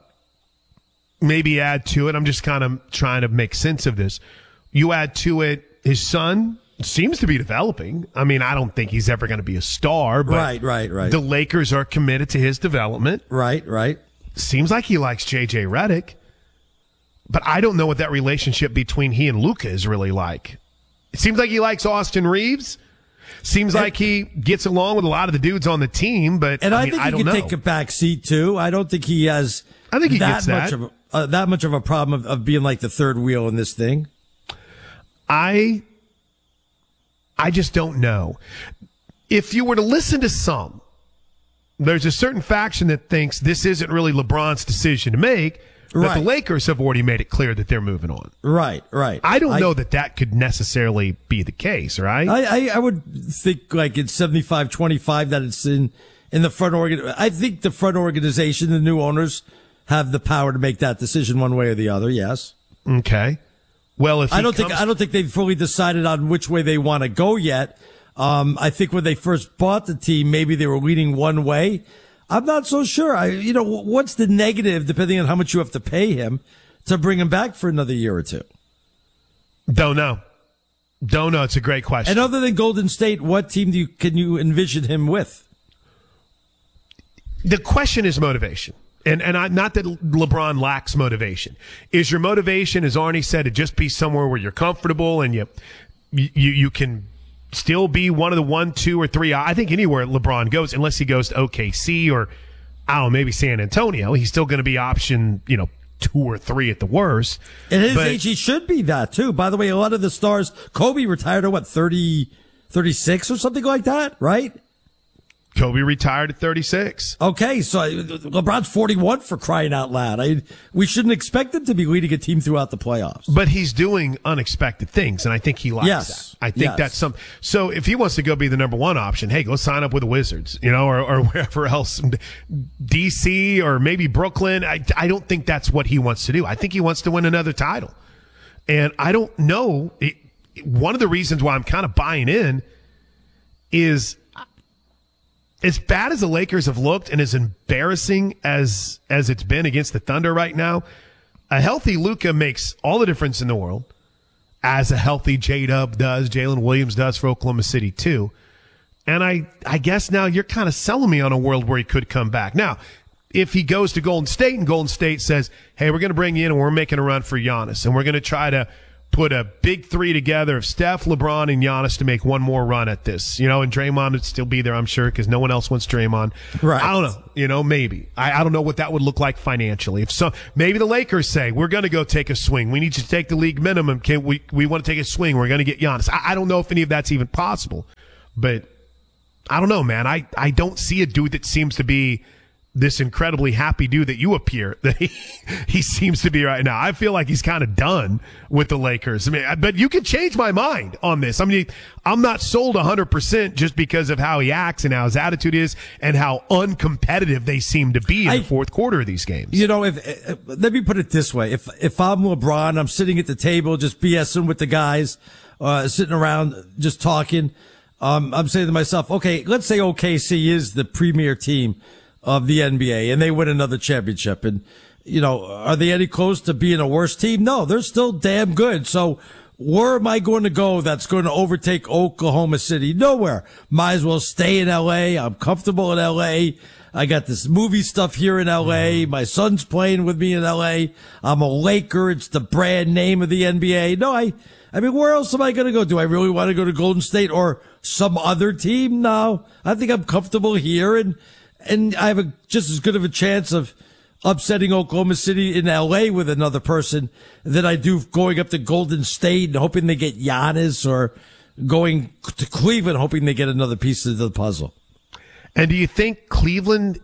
maybe add to it, I'm just kind of trying to make sense of this. You add to it, his son seems to be developing. I mean, I don't think he's ever going to be a star, but right. The Lakers are committed to his development. Right. Seems like he likes J.J. Redick, but I don't know what that relationship between he and Luka is really like. It seems like he likes Austin Reeves. Seems like he gets along with a lot of the dudes on the team, but I think he can take a back seat too. I don't think he has. I think he gets that much of a problem of being like the third wheel in this thing. I just don't know. If you were to listen to some, there's a certain faction that thinks this isn't really LeBron's decision to make. But the Lakers have already made it clear that they're moving on. Right. I don't know that could necessarily be the case, right? I would think like it's 75-25 that it's in the front organ. I think the front organization, the new owners, have the power to make that decision one way or the other. Yes. Okay. Well, I don't think they've fully decided on which way they want to go yet. I think when they first bought the team, maybe they were leaning one way. I'm not so sure. What's the negative, depending on how much you have to pay him to bring him back for another year or two? Don't know. It's a great question. And other than Golden State, what team can you envision him with? The question is motivation. And not that LeBron lacks motivation. Is your motivation, as Arnie said, to just be somewhere where you're comfortable and you can still be one of the 1, 2, or 3. I think anywhere LeBron goes, unless he goes to OKC or, I don't know, maybe San Antonio, he's still going to be option, 2 or 3 at the worst. At his age, he should be that, too. By the way, a lot of the stars, Kobe retired at, 36 or something like that, right? Kobe retired at 36. Okay, so LeBron's 41 for crying out loud. We shouldn't expect him to be leading a team throughout the playoffs. But he's doing unexpected things, and I think he likes that. I think that's something. So if he wants to go be the number one option, hey, go sign up with the Wizards, or wherever else, DC or maybe Brooklyn. I don't think that's what he wants to do. I think he wants to win another title. And I don't know. One of the reasons why I'm kind of buying in is, as bad as the Lakers have looked and as embarrassing as it's been against the Thunder right now, a healthy Luka makes all the difference in the world, as a healthy J-Dub does, Jalen Williams does for Oklahoma City too. And I guess now you're kind of selling me on a world where he could come back. Now, if he goes to Golden State and Golden State says, hey, we're going to bring you in and we're making a run for Giannis, and we're going to try to put a big 3 together of Steph, LeBron, and Giannis to make one more run at this, and Draymond would still be there, I'm sure, because no one else wants Draymond. Right. I don't know, maybe. I don't know what that would look like financially. Maybe the Lakers say, we're going to go take a swing. We need you to take the league minimum. We want to take a swing. We're going to get Giannis. I don't know if any of that's even possible, but I don't know, man. I don't see a dude that seems to be this incredibly happy dude that you appear that he seems to be right now. I feel like he's kind of done with the Lakers. I mean, but you can change my mind on this. I mean, I'm not sold 100% just because of how he acts and how his attitude is and how uncompetitive they seem to be in the fourth quarter of these games. Let me put it this way. If I'm LeBron, I'm sitting at the table just BSing with the guys, sitting around just talking. I'm saying to myself, okay, let's say OKC is the premier team of the NBA and they win another championship. And, are they any close to being a worse team? No, they're still damn good. So where am I going to go that's going to overtake Oklahoma City? Nowhere. Might as well stay in LA. I'm comfortable in LA. I got this movie stuff here in LA. My son's playing with me in LA. I'm a Laker. It's the brand name of the NBA. No, I mean, where else am I going to go? Do I really want to go to Golden State or some other team? No, I think I'm comfortable here, and I have just as good of a chance of upsetting Oklahoma City in LA with another person than I do going up to Golden State and hoping they get Giannis, or going to Cleveland hoping they get another piece of the puzzle. And do you think Cleveland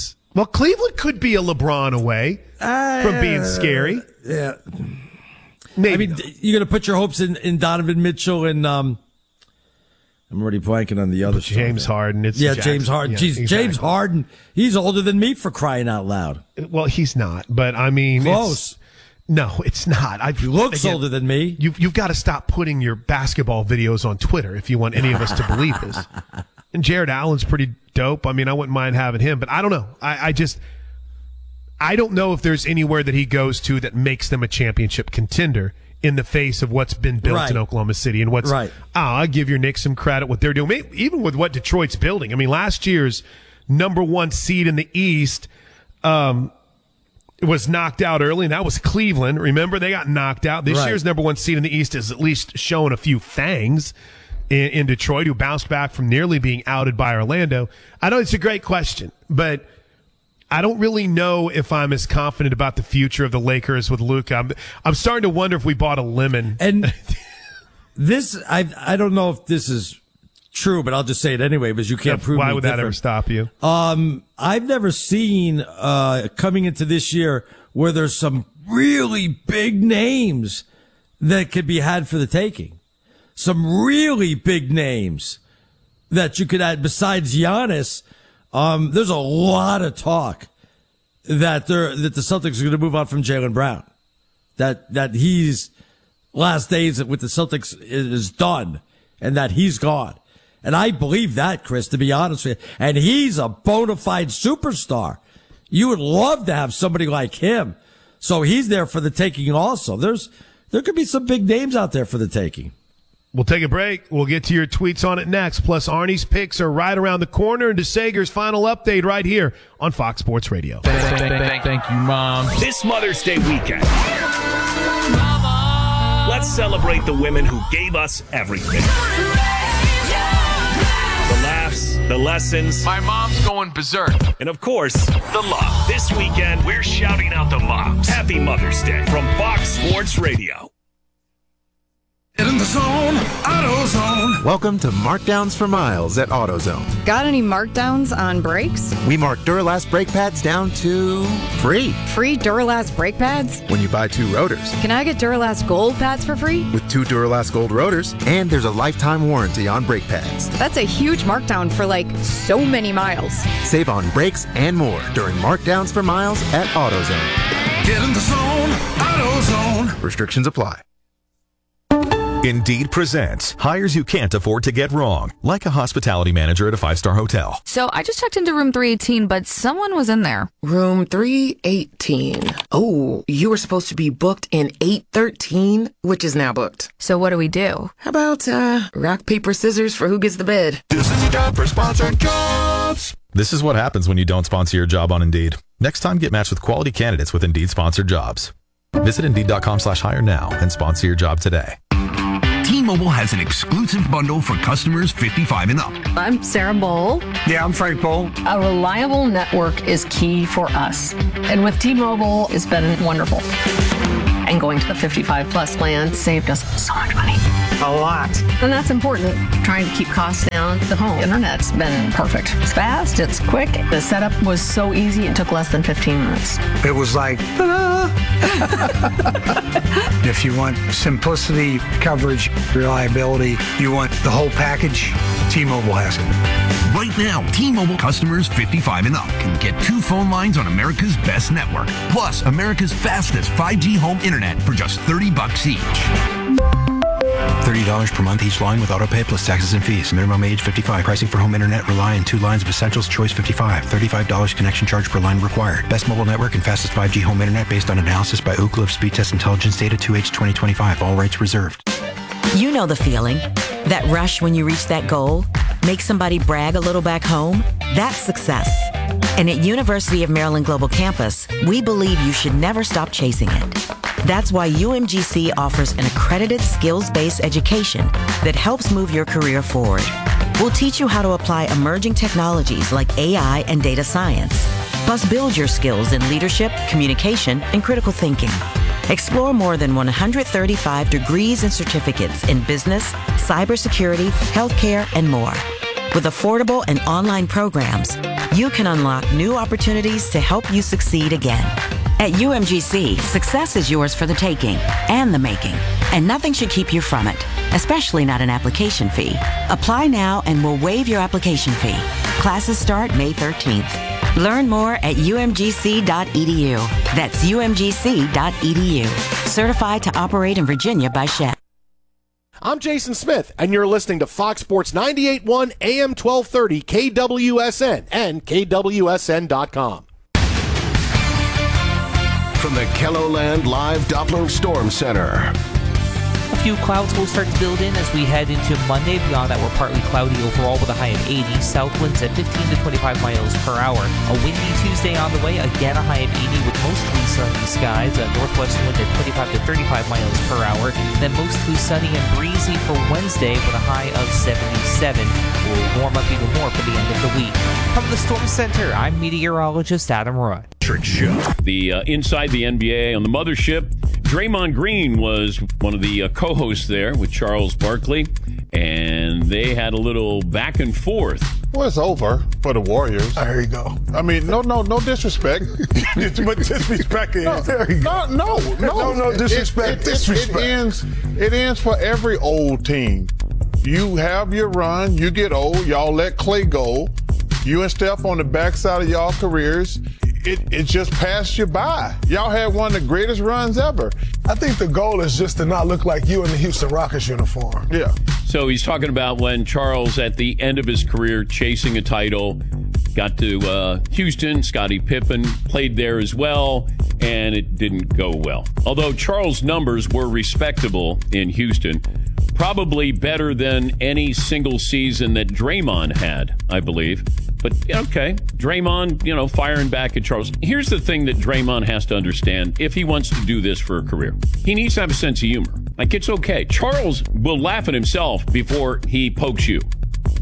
could be a LeBron away from being scary? Yeah. Maybe. I mean, you're going to put your hopes in Donovan Mitchell and, I'm already blanking on the other stuff. James Harden. James Harden. Yeah, Jeez, exactly. James Harden. He's older than me, for crying out loud. Well, he's not, but I mean, close. No, it's not. He looks older than me. You've got to stop putting your basketball videos on Twitter if you want any of us to believe this. And Jared Allen's pretty dope. I mean, I wouldn't mind having him, but I don't know. I don't know if there's anywhere that he goes to that makes them a championship contender in the face of what's been built in Oklahoma City and what's right. I'll give your Knicks some credit what they're doing, maybe even with what Detroit's building. I mean, last year's number 1 seed in the East was knocked out early, and that was Cleveland. Remember, they got knocked out. This year's number 1 seed in the East is at least showing a few fangs in Detroit, who bounced back from nearly being outed by Orlando. I know it's a great question, but I don't really know if I'm as confident about the future of the Lakers with Luka. I'm starting to wonder if we bought a lemon. And this, I don't know if this is true, but I'll just say it anyway, because you can't prove me Why would that different. ever stop you? I've never seen coming into this year where there's some really big names that could be had for the taking. Some really big names that you could add besides Giannis. There's a lot of talk that the Celtics are going to move on from Jaylen Brown. That he's last days with the Celtics is done, and that he's gone. And I believe that, Chris, to be honest with you. And he's a bona fide superstar. You would love to have somebody like him. So he's there for the taking also. There could be some big names out there for the taking. We'll take a break. We'll get to your tweets on it next. Plus, Arnie's picks are right around the corner, and DeSager's final update right here on Fox Sports Radio. Thank you, Mom. This Mother's Day weekend, let's celebrate the women who gave us everything. The laughs, the the lessons. My mom's going berserk. And of course, the love. This weekend, we're shouting out the moms. Happy Mother's Day from Fox Sports Radio. Get in the zone, AutoZone. Welcome to Markdowns for Miles at AutoZone. Got any markdowns on brakes? We mark Duralast brake pads down to free. Free Duralast brake pads? When you buy 2 rotors. Can I get Duralast Gold pads for free? With 2 Duralast Gold rotors, and there's a lifetime warranty on brake pads. That's a huge markdown for so many miles. Save on brakes and more during Markdowns for Miles at AutoZone. Get in the zone, AutoZone. Restrictions apply. Indeed presents hires you can't afford to get wrong, like a hospitality manager at a 5-star hotel. So I just checked into room 318, but someone was in there. Room 318. Oh, you were supposed to be booked in 813, which is now booked. So what do we do? How about rock, paper, scissors for who gets the bed? This is your job for sponsored jobs. This is what happens when you don't sponsor your job on Indeed. Next time, get matched with quality candidates with Indeed sponsored jobs. Visit Indeed.com/hire now and sponsor your job today. T-Mobile has an exclusive bundle for customers 55 and up. I'm Sarah Bowl. Yeah, I'm Frank Bowl. A reliable network is key for us. And with T-Mobile, it's been wonderful. And going to the 55 plus plan saved us so much money. A lot. And that's important. Trying to keep costs down. The home internet's been perfect. It's fast, it's quick. The setup was so easy, it took less than 15 minutes. It was like, if you want simplicity, coverage, reliability, you want the whole package, T-Mobile has it. Right now, T-Mobile customers 55 and up can get 2 phone lines on America's best network, plus America's fastest 5G home internet for just $30 each. $30 per month each line with autopay plus taxes and fees. Minimum age 55. Pricing for home internet rely on 2 lines of Essentials Choice 55. $35 connection charge per line required. Best mobile network and fastest 5G home internet based on analysis by Ookla of Speed Test Intelligence data 2H 2025. All rights reserved. You know the feeling. That rush when you reach that goal. Make somebody brag a little back home. That's success. And at University of Maryland Global Campus, we believe you should never stop chasing it. That's why UMGC offers an accredited skills-based education that helps move your career forward. We'll teach you how to apply emerging technologies like AI and data science, plus build your skills in leadership, communication, and critical thinking. Explore more than 135 degrees and certificates in business, cybersecurity, healthcare, and more. With affordable and online programs, you can unlock new opportunities to help you succeed again. At UMGC, success is yours for the taking and the making, and nothing should keep you from it, especially not an application fee. Apply now and we'll waive your application fee. Classes start May 13th. Learn more at umgc.edu. That's umgc.edu. Certified to operate in Virginia by Shell. I'm Jason Smith, and you're listening to Fox Sports 98.1 AM 1230 KWSN and KWSN.com. From the KELOLAND Live Doppler Storm Center. A few clouds will start to build in as we head into Monday. Beyond that, we're partly cloudy overall with a high of 80. South winds at 15 to 25 miles per hour. A windy Tuesday on the way. Again, a high of 80 with mostly sunny skies. A northwest wind at 25 to 35 miles per hour. Then mostly sunny and breezy for Wednesday with a high of 77. We'll warm up even more for the end of the week. From the Storm Center, I'm meteorologist Adam Roy. The Inside the NBA on the mothership. Draymond Green was one of the co-hosts there with Charles Barkley, and they had a little back and forth. Well, it's over for the Warriors. There you go. I mean, no disrespect. But disrespect is. There you go. No disrespect. It ends for every old team. You have your run, you get old, y'all let Clay go. You and Steph on the backside of y'all careers. It just passed you by. Y'all had one of the greatest runs ever. I think the goal is just to not look like you in the Houston Rockets uniform. Yeah. So he's talking about when Charles, at the end of his career, chasing a title, got to Houston. Scottie Pippen played there as well, and it didn't go well. Although Charles' numbers were respectable in Houston, probably better than any single season that Draymond had, I believe. But, okay, Draymond, firing back at Charles. Here's the thing that Draymond has to understand if he wants to do this for a career. He needs to have a sense of humor. Like, it's okay. Charles will laugh at himself before he pokes you.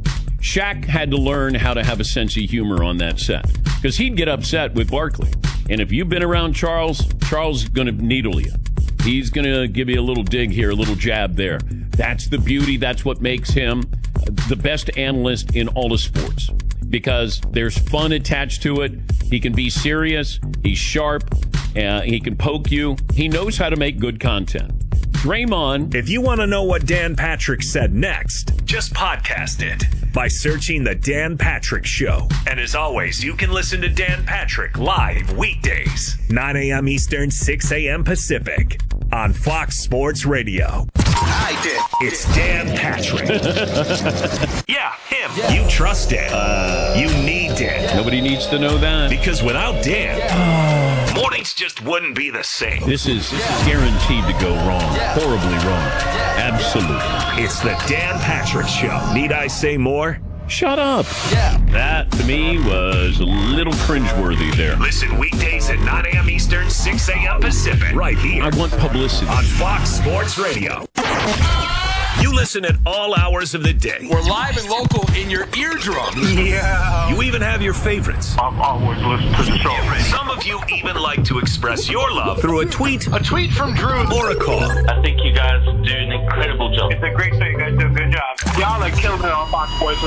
Shaq had to learn how to have a sense of humor on that set because he'd get upset with Barkley. And if you've been around Charles is going to needle you. He's going to give you a little dig here, a little jab there. That's the beauty. That's what makes him the best analyst in all of sports because there's fun attached to it. He can be serious. He's sharp. He can poke you. He knows how to make good content. Draymond. If you want to know what Dan Patrick said next, just podcast it by searching The Dan Patrick Show. And as always, you can listen to Dan Patrick live weekdays, 9 a.m. Eastern, 6 a.m. Pacific on Fox Sports Radio. I did. It's Dan Patrick. Yeah, him. Yeah. You trust Dan. You need Dan. Nobody needs to know that. Because without Dan, mornings just wouldn't be the same. This is guaranteed to go wrong. Horribly wrong. Absolutely. It's the Dan Patrick Show. Need I say more? Shut up. Yeah. That, to me, was a little cringeworthy there. Listen weekdays at 9 a.m. Eastern, 6 a.m. Pacific. Right here. I want publicity. On Fox Sports Radio. You listen at all hours of the day. We're live and local in your eardrums. Yeah. You even have your favorites. I've always listened to the show. Some of you even like to express your love through a tweet. A tweet from Drew. Or a call. I think you guys do an incredible job. It's a great show. You guys do a good job. Y'all are killing it on Fox Sports